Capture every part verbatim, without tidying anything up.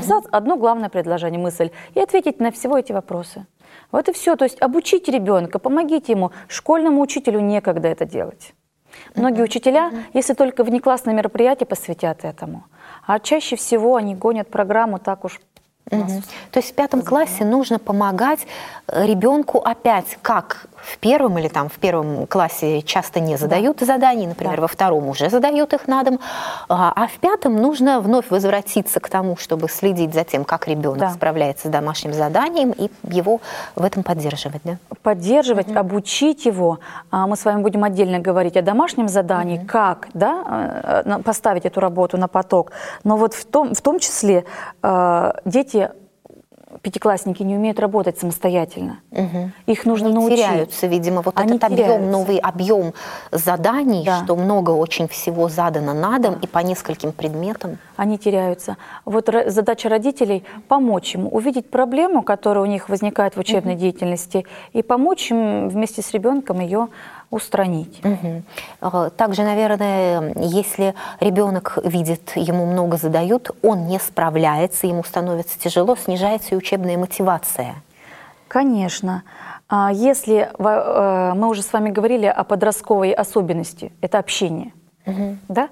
абзац, одно главное предложение, мысль, и ответить на всего эти вопросы. Вот и все. То есть обучите ребенка, помогите ему. Школьному учителю некогда это делать. Многие uh-huh. учителя, uh-huh. если только внеклассные мероприятия, посвятят этому. А чаще всего они гонят программу так уж. Uh-huh. То есть в пятом классе нужно помогать ребенку опять, как в первом или там в первом классе часто не задают да. заданий, например, да. во втором уже задают их на дом, а в пятом нужно вновь возвратиться к тому, чтобы следить за тем, как ребенок да. справляется с домашним заданием и его в этом поддерживать. Да? Поддерживать, uh-huh. обучить его. Мы с вами будем отдельно говорить о домашнем задании, uh-huh. как да, поставить эту работу на поток. Но вот в том, в том числе дети, пятиклассники не умеют работать самостоятельно. Угу. Их нужно Они научить. теряются, видимо, вот Они этот теряются. объем, новый объем заданий, да. что много очень всего задано на дом да. и по нескольким предметам. Они теряются. Вот задача родителей – помочь им увидеть проблему, которая у них возникает в учебной угу. деятельности, и помочь им вместе с ребенком ее устранить. Угу. Также, наверное, если ребенок видит, ему много задают, он не справляется, ему становится тяжело, снижается и учебная мотивация. Конечно. Если мы уже с вами говорили о подростковой особенности, это общение, угу. да?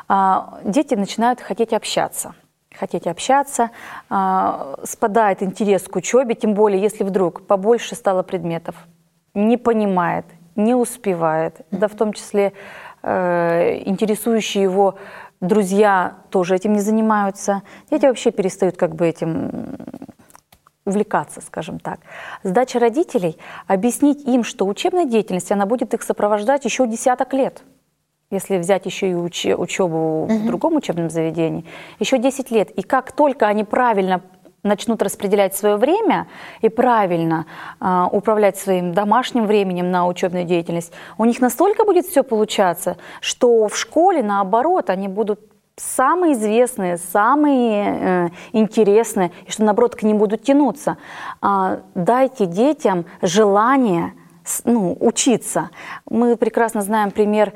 Дети начинают хотеть общаться. Хотеть общаться, спадает интерес к учебе, тем более, если вдруг побольше стало предметов, не понимает, не успевает, да в том числе э, интересующие его друзья тоже этим не занимаются. Дети вообще перестают как бы этим увлекаться, скажем так. Задача родителей – объяснить им, что учебная деятельность, она будет их сопровождать еще десяток лет. Если взять еще и уч учебу uh-huh. в другом учебном заведении, еще десять лет. И как только они правильно начнут распределять свое время и правильно э, управлять своим домашним временем на учебную деятельность, у них настолько будет все получаться, что в школе, наоборот, они будут самые известные, самые э, интересные, и что, наоборот, к ним будут тянуться. Э, дайте детям желание ну, учиться. Мы прекрасно знаем пример,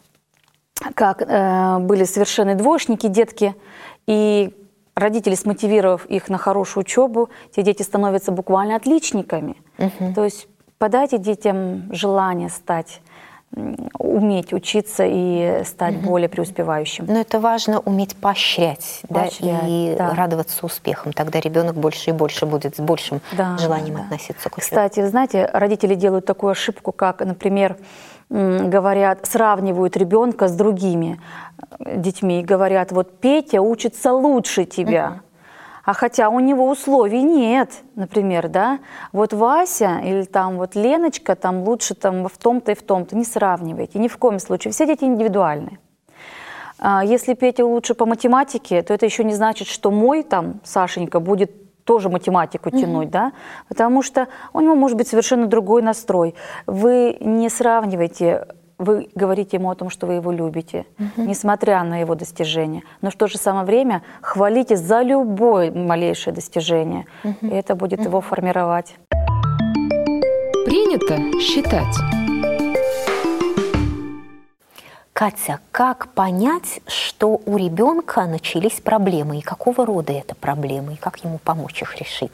как э, были совершены двоечники, детки, и родители, смотивировав их на хорошую учебу, те дети становятся буквально отличниками. Uh-huh. То есть подайте детям желание стать, уметь учиться и стать uh-huh. более преуспевающим. Но это важно уметь поощрять, поощрять да, и да. радоваться успехам. Тогда ребенок больше и больше будет с большим да, желанием да. относиться к учебе. Кстати, вы знаете, родители делают такую ошибку, как, например, говорят, сравнивают ребенка с другими детьми и говорят, вот Петя учится лучше тебя, uh-huh. а хотя у него условий нет, например, да, вот Вася или там вот Леночка там лучше там в том-то и в том-то, не сравнивайте, ни в коем случае, все дети индивидуальны. Если Петя лучше по математике, то это еще не значит, что мой там Сашенька будет тоже математику тянуть, mm-hmm. да, потому что у него может быть совершенно другой настрой. Вы не сравниваете, вы говорите ему о том, что вы его любите, mm-hmm. несмотря на его достижения, но в то же самое время хвалите за любое малейшее достижение, mm-hmm. и это будет mm-hmm. его формировать. Принято считать. Катя, как понять, что у ребенка начались проблемы, и какого рода это проблемы, и как ему помочь их решить?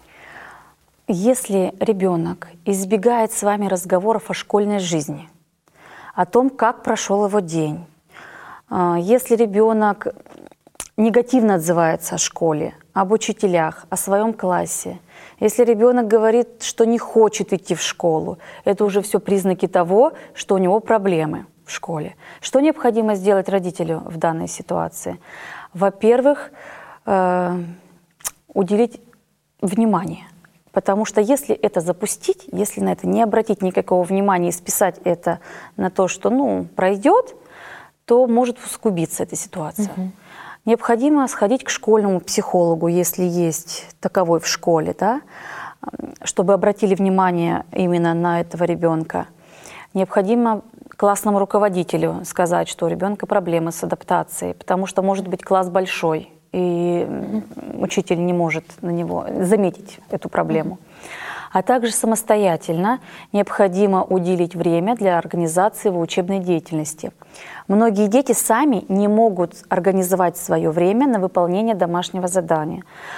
Если ребенок избегает с вами разговоров о школьной жизни, о том, как прошел его день, если ребенок негативно отзывается о школе, об учителях, о своем классе, если ребенок говорит, что не хочет идти в школу, это уже все признаки того, что у него проблемы в школе. Что необходимо сделать родителю в данной ситуации? Во-первых, э, уделить внимание. Потому что если это запустить, если на это не обратить никакого внимания и списать это на то, что ну, пройдет, то может усугубиться эта ситуация. Угу. Необходимо сходить к школьному психологу, если есть таковой в школе, да, чтобы обратили внимание именно на этого ребенка. Необходимо классному руководителю сказать, что у ребенка проблемы с адаптацией, потому что может быть класс большой, и учитель не может на него заметить эту проблему. А также самостоятельно необходимо уделить время для организации его учебной деятельности. Многие дети сами не могут организовать свое время на выполнение домашнего задания.